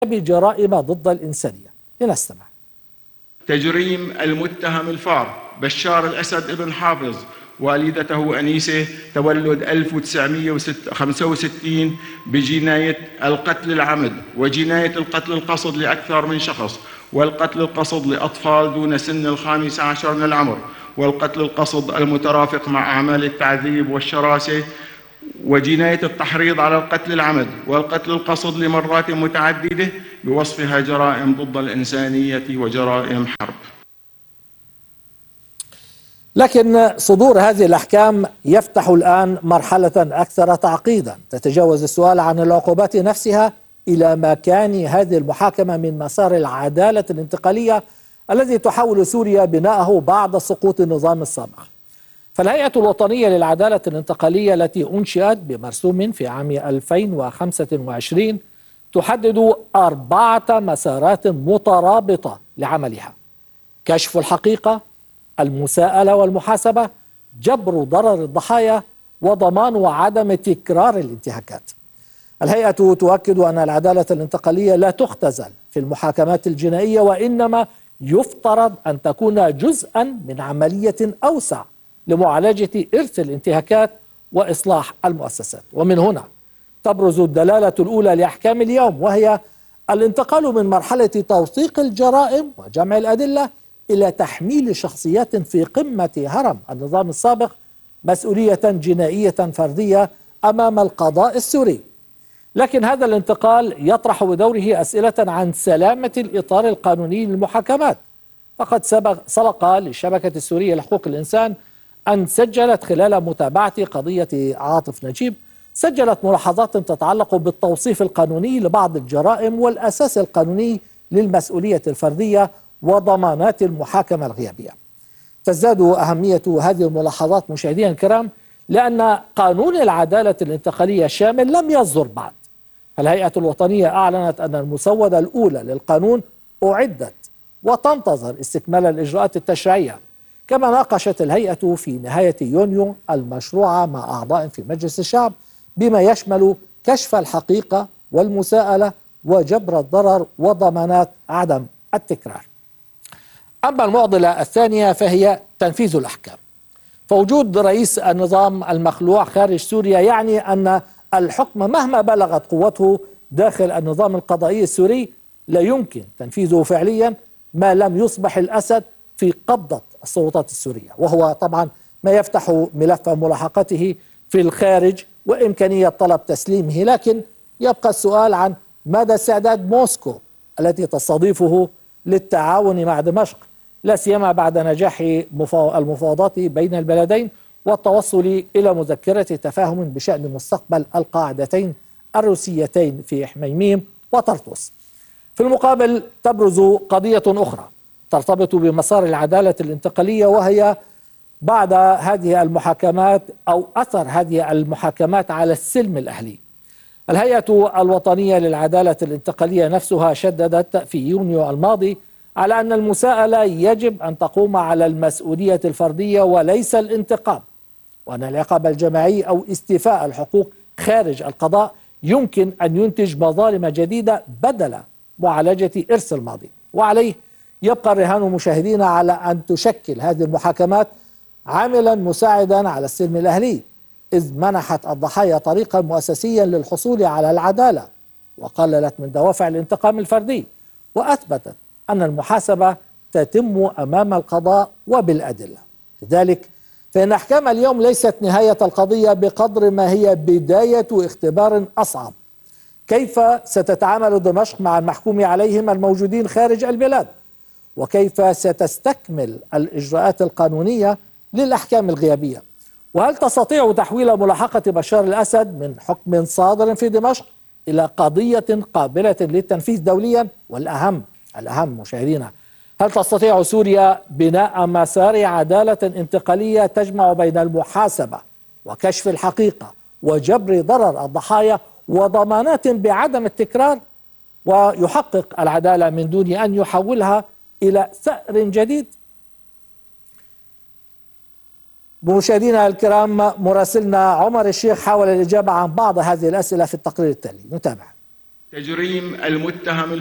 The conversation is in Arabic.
بجرائم ضد الإنسانية. لنستمع. تجريم المتهم الفار بشار الأسد ابن حافظ والدته أنيسة تولد 1965 بجناية القتل العمد وجناية القتل القصد لأكثر من شخص، والقتل القصد لأطفال دون سن 15 من العمر، والقتل القصد المترافق مع أعمال التعذيب والشراسة، وجناية التحريض على القتل العمد والقتل القصد لمرات متعددة بوصفها جرائم ضد الإنسانية وجرائم حرب. لكن صدور هذه الأحكام يفتح الآن مرحلة أكثر تعقيدا تتجاوز السؤال عن العقوبات نفسها إلى مكان هذه المحاكمة من مسار العدالة الانتقالية الذي تحاول سوريا بناءه بعد سقوط النظام السابق. فالهيئة الوطنية للعدالة الانتقالية التي أنشئت بمرسوم في عام 2025 تحدد 4 مسارات مترابطة لعملها: كشف الحقيقة، المساءلة والمحاسبة، جبر ضرر الضحايا، وضمان وعدم تكرار الانتهاكات. الهيئة تؤكد أن العدالة الانتقالية لا تختزل في المحاكمات الجنائية، وإنما يفترض أن تكون جزءا من عملية أوسع لمعالجة إرث الانتهاكات وإصلاح المؤسسات. ومن هنا تبرز الدلالة الأولى لأحكام اليوم، وهي الانتقال من مرحلة توثيق الجرائم وجمع الأدلة إلى تحميل شخصيات في قمة هرم النظام السابق مسؤولية جنائية فردية أمام القضاء السوري. لكن هذا الانتقال يطرح بدوره أسئلة عن سلامة الإطار القانوني للمحاكمات. فقد سبق للشبكة السورية لحقوق الإنسان أن سجلت خلال متابعة قضية عاطف نجيب ملاحظات تتعلق بالتوصيف القانوني لبعض الجرائم والأساس القانوني للمسؤولية الفردية وضمانات المحاكمة الغيابية. تزداد أهمية هذه الملاحظات مشاهدينا الكرام لأن قانون العدالة الانتقالية الشامل لم يصدر بعد. الهيئة الوطنية أعلنت أن المسودة الأولى للقانون أعدت وتنتظر استكمال الإجراءات التشريعية. كما ناقشت الهيئة في نهاية يونيو المشروع مع أعضاء في مجلس الشعب بما يشمل كشف الحقيقة والمساءلة وجبر الضرر وضمانات عدم التكرار. أما المعضلة الثانية فهي تنفيذ الأحكام. فوجود رئيس النظام المخلوع خارج سوريا يعني أن الحكم مهما بلغت قوته داخل النظام القضائي السوري لا يمكن تنفيذه فعليا ما لم يصبح الأسد في قبضة السلطات السورية، وهو طبعا ما يفتح ملف ملاحقته في الخارج وإمكانية طلب تسليمه. لكن يبقى السؤال عن مدى استعداد موسكو التي تستضيفه للتعاون مع دمشق، لا سيما بعد نجاح المفاوضات بين البلدين والتوصل إلى مذكرة تفاهم بشأن مستقبل القاعدتين الروسيتين في حميميم وطرطوس. في المقابل تبرز قضية أخرى ترتبط بمسار العدالة الانتقالية، وهي بعد هذه المحاكمات أو أثر هذه المحاكمات على السلم الأهلي. الهيئة الوطنية للعدالة الانتقالية نفسها شددت في يونيو الماضي على أن المساءلة يجب أن تقوم على المسؤولية الفردية وليس الانتقام، وأن العقاب الجماعي أو استيفاء الحقوق خارج القضاء يمكن أن ينتج مظالم جديدة بدل معالجة إرث الماضي. وعليه يبقى الرهان مشاهدين على أن تشكل هذه المحاكمات عاملا مساعدا على السلم الأهلي، إذ منحت الضحايا طريقا مؤسسيا للحصول على العدالة وقللت من دوافع الانتقام الفردي، وأثبتت أن المحاسبة تتم أمام القضاء وبالأدلة. لذلك فإن أحكام اليوم ليست نهاية القضية بقدر ما هي بداية اختبار أصعب. كيف ستتعامل دمشق مع المحكوم عليهم الموجودين خارج البلاد؟ وكيف ستستكمل الإجراءات القانونية للأحكام الغيابية؟ وهل تستطيع تحويل ملاحقة بشار الأسد من حكم صادر في دمشق إلى قضية قابلة للتنفيذ دوليا؟ والأهم مشاهدينا، هل تستطيع سوريا بناء مسار عدالة انتقالية تجمع بين المحاسبة وكشف الحقيقة وجبر ضرر الضحايا وضمانات بعدم التكرار، ويحقق العدالة من دون أن يحولها إلى ثأر جديد؟ مشاهدينا الكرام، مراسلنا عمر الشيخ حاول الإجابة عن بعض هذه الأسئلة في التقرير التالي، نتابع. تجريم المتهم